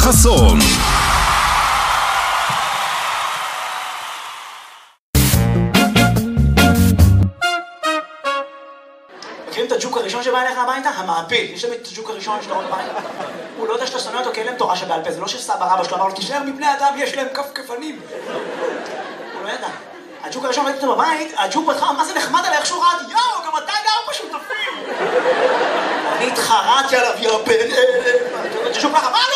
חסון. מכירים את הג'וק הראשון שבא אליך הביתה? המעפיל. יש להם את הג'וק הראשון שאתה רואה בבית. הוא לא יודע שאתה שונא אותו כי אין להם תורה שבעל פה. זה לא שסבא רבא שלו אמר לו, תישאר מבני אדם, יש להם כפכפנים. הוא לא ידע. הג'וק הראשון ראיתי אותו בבית, הג'וק בך, מה זה נחמד עליי, איך שהוא רעד, יאו, גם אתה גר פשוט אפילו. אני התחרעתי עליו, יא בן... הג'וק ככה, מה